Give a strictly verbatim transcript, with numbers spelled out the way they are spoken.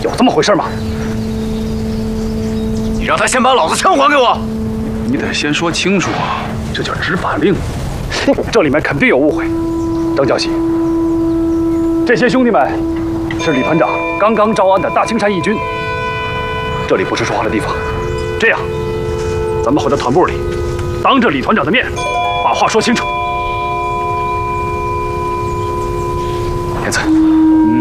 有这么回事吗？ 你让他先把老子枪还给我！ 你得先说清楚啊，这叫执法令，这里面肯定有误会。张教习，这些兄弟们是李团长刚刚招安的大青山义军，这里不是说话的地方。这样，咱们回到团部里，当着李团长的面把话说清楚。